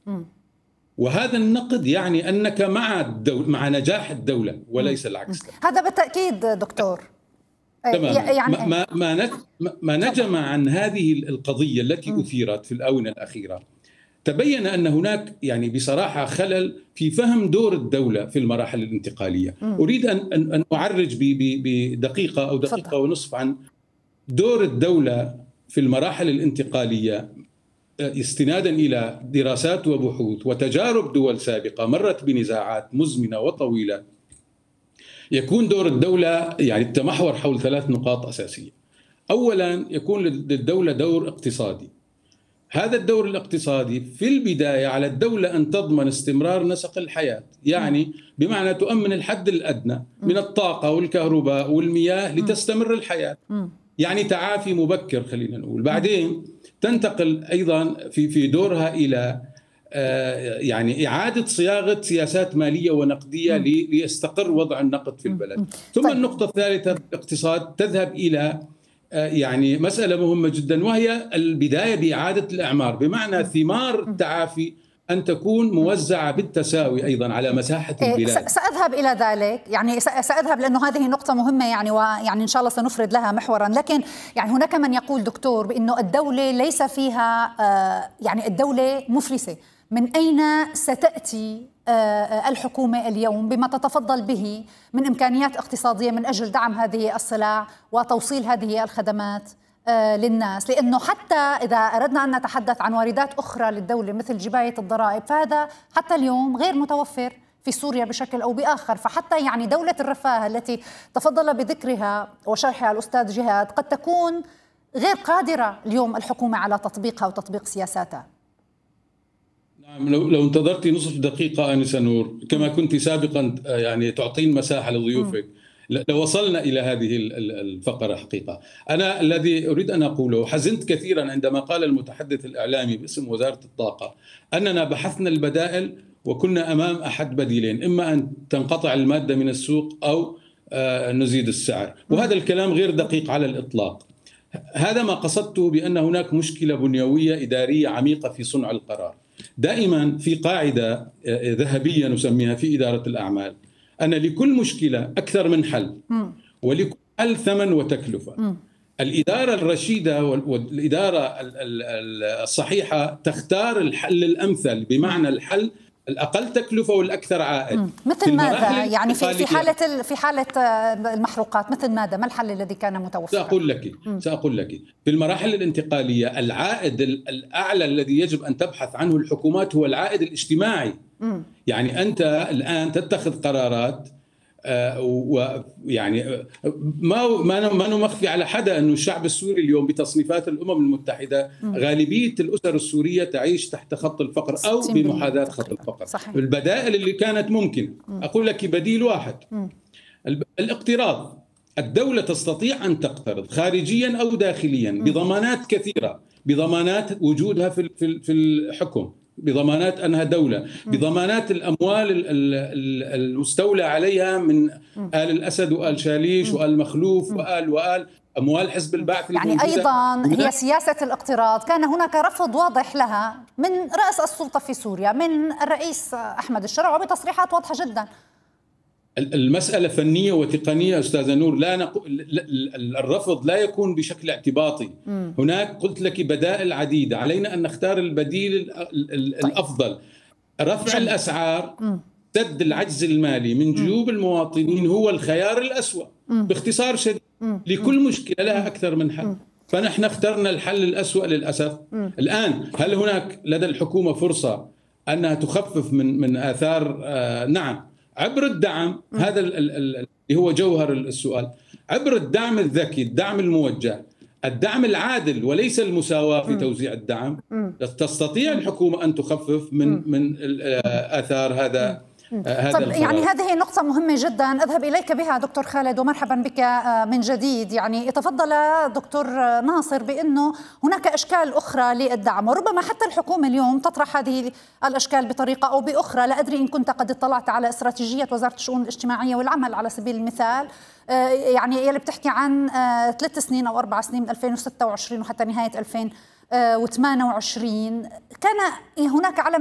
وهذا النقد يعني أنك مع نجاح الدولة وليس العكس. هذا بالتأكيد دكتور. يعني ما نجم عن هذه القضية التي أثيرت في الآونة الأخيرة، تبين أن هناك يعني بصراحة خلل في فهم دور الدولة في المراحل الانتقالية. أريد أن أعرج بدقيقة أو دقيقة ونصف عن دور الدولة في المراحل الانتقالية، استنادا إلى دراسات وبحوث وتجارب دول سابقة مرت بنزاعات مزمنة وطويلة. يكون دور الدولة يعني التمحور حول 3 نقاط أساسية. أولا، يكون للدولة دور اقتصادي. هذا الدور الاقتصادي في البداية على الدولة أن تضمن استمرار نسق الحياة، يعني بمعنى تؤمن الحد الأدنى من الطاقة والكهرباء والمياه لتستمر الحياة، يعني تعافي مبكر خلينا نقول. بعدين تنتقل أيضا في دورها إلى يعني إعادة صياغة سياسات مالية ونقدية ليستقر وضع النقد في البلد. ثم النقطة الثالثة بالاقتصاد تذهب إلى يعني مسألة مهمة جدا، وهي البداية بإعادة الأعمار، بمعنى ثمار التعافي أن تكون موزعة بالتساوي أيضا على مساحة البلاد. سأذهب إلى ذلك، يعني سأذهب لأنه هذه نقطة مهمة يعني، ويعني إن شاء الله سنفرد لها محورا. لكن يعني هناك من يقول دكتور بأنه الدولة ليس فيها يعني الدولة مفلسة. من أين ستأتي الحكومة اليوم بما تتفضل به من إمكانيات اقتصادية من أجل دعم هذه السلع وتوصيل هذه الخدمات للناس؟ لأنه حتى إذا أردنا أن نتحدث عن واردات أخرى للدولة مثل جباية الضرائب، فهذا حتى اليوم غير متوفر في سوريا بشكل أو بآخر. فحتى يعني دولة الرفاه التي تفضل بذكرها وشرحها الأستاذ جهاد قد تكون غير قادرة اليوم الحكومة على تطبيقها وتطبيق سياساتها. نعم، لو انتظرتي نصف دقيقة آنسة نور كما كنت سابقا يعني تعطين مساحة لضيوفك لوصلنا إلى هذه الفقرة. حقيقة أنا الذي أريد أن أقوله، حزنت كثيرا عندما قال المتحدث الإعلامي باسم وزارة الطاقة أننا بحثنا البدائل وكنا أمام أحد بديلين، إما أن تنقطع المادة من السوق أو نزيد السعر، وهذا الكلام غير دقيق على الإطلاق. هذا ما قصدته بأن هناك مشكلة بنيوية إدارية عميقة في صنع القرار. دائما في قاعدة ذهبية نسميها في إدارة الأعمال، أن لكل مشكلة أكثر من حل، ولكل حل ثمن وتكلفة. الإدارة الرشيدة والإدارة الصحيحة تختار الحل الأمثل، بمعنى الحل الأقل تكلفة والأكثر عائد. مثل ماذا؟ يعني في حالة المحروقات مثل ماذا؟ ما الحل الذي كان متوفرا؟ سأقول لك. في المراحل الانتقالية العائد الأعلى الذي يجب أن تبحث عنه الحكومات هو العائد الاجتماعي. يعني أنت الآن تتخذ قرارات ويعني ما نمخفي على حدا أنه الشعب السوري اليوم بتصنيفات الأمم المتحدة غالبية الأسر السورية تعيش تحت خط الفقر أو بمحاذاة خط الفقر. صحيح. البدائل اللي كانت ممكن أقول لك بديل واحد، الاقتراض. الدولة تستطيع أن تقترض خارجيا أو داخليا بضمانات كثيرة، بضمانات وجودها في الحكم، بضمانات أنها دولة، بضمانات الأموال المستولى عليها من آل الأسد وآل شاليش وآل مخلوف وآل أموال حزب البعث. يعني أيضا هي سياسة الاقتراض كان هناك رفض واضح لها من رأس السلطة في سوريا، من الرئيس أحمد الشرع، وبتصريحات واضحة جدا. المسألة فنية وتقنية أستاذة نور، الرفض لا يكون بشكل اعتباطي. هناك قلت لك بدائل عديدة، علينا أن نختار البديل الأفضل. رفع الأسعار، سد العجز المالي من جيوب المواطنين هو الخيار الأسوأ باختصار شديد. لكل مشكلة لها أكثر من حل، فنحن اخترنا الحل الأسوأ للأسف. الآن هل هناك لدى الحكومة فرصة أنها تخفف من آثار؟ نعم، عبر الدعم. هذا اللي هو جوهر السؤال، عبر الدعم الذكي، الدعم الموجه، الدعم العادل وليس المساواة في توزيع الدعم. تستطيع الحكومة أن تخفف من آثار هذا طب يعني هذه نقطة مهمة جدا، أذهب إليك بها دكتور خالد ومرحبا بك من جديد. يعني تفضل دكتور ناصر بأنه هناك أشكال أخرى للدعم، وربما حتى الحكومة اليوم تطرح هذه الأشكال بطريقة أو بأخرى. لا أدري إن كنت قد اطلعت على استراتيجية وزارة الشؤون الاجتماعية والعمل على سبيل المثال، يعني يلي بتحكي عن 3 سنين أو 4 سنين من 2026 وحتى نهاية 2028. كان هناك على